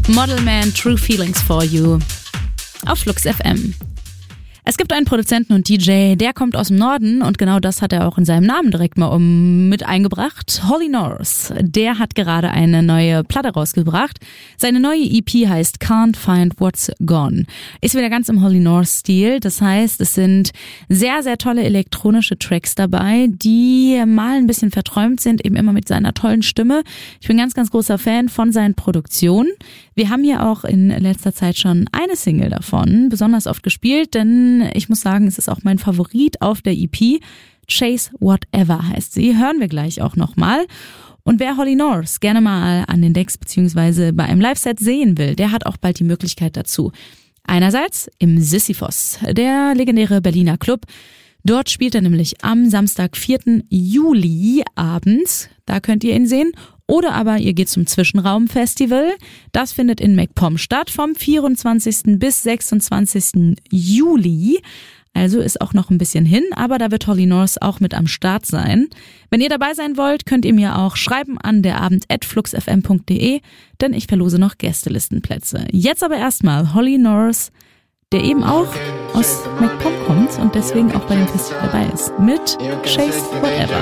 Model Man, True Feelings for You auf Flux FM. Es gibt einen Produzenten und DJ, der kommt aus dem Norden und genau das hat er auch in seinem Namen direkt mal mit eingebracht. Holly North, der hat gerade eine neue Platte rausgebracht. Seine neue EP heißt Can't Find What's Gone. Ist wieder ganz im Holly North-Stil, das heißt, es sind sehr, sehr tolle elektronische Tracks dabei, die mal ein bisschen verträumt sind, eben immer mit seiner tollen Stimme. Ich bin ganz, ganz großer Fan von seinen Produktionen. Wir haben hier auch in letzter Zeit schon eine Single davon besonders oft gespielt, denn ich muss sagen, es ist auch mein Favorit auf der EP. Chase Whatever heißt sie. Hören wir gleich auch nochmal. Und wer Holly North gerne mal an den Decks bzw. bei einem Live-Set sehen will, der hat auch bald die Möglichkeit dazu. Einerseits im Sisyphos, der legendäre Berliner Club. Dort spielt er nämlich am Samstag, 4. Juli abends. Da könnt ihr ihn sehen. Oder aber ihr geht zum Zwischenraum-Festival. Das findet in MacPom statt vom 24. bis 26. Juli. Also ist auch noch ein bisschen hin, aber da wird Holly North auch mit am Start sein. Wenn ihr dabei sein wollt, könnt ihr mir auch schreiben an derabend@fluxfm.de, denn ich verlose noch Gästelistenplätze. Jetzt aber erstmal Holly North, der eben auch aus MacPom kommt und deswegen auch bei dem Festival dabei ist, mit Chase Whatever.